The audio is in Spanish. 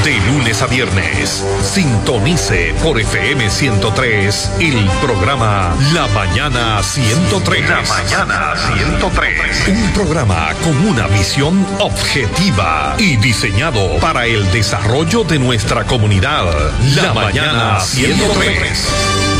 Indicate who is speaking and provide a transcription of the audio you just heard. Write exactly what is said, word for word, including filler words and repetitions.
Speaker 1: De lunes a viernes, sintonice por F M ciento tres el programa La Mañana ciento tres. La Mañana ciento tres. Un programa con una visión objetiva y diseñado para el desarrollo de nuestra comunidad. La, La Mañana ciento tres.